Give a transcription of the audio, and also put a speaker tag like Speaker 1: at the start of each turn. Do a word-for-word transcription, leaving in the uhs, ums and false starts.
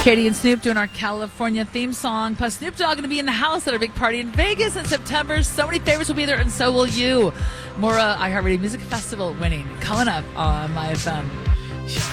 Speaker 1: Katie and Snoop doing our California theme song. Plus, Snoop Dogg going to be in the house at our big party in Vegas in September. So many favorites will be there, and so will you. More uh, iHeartRadio Music Festival winning coming up on My F M.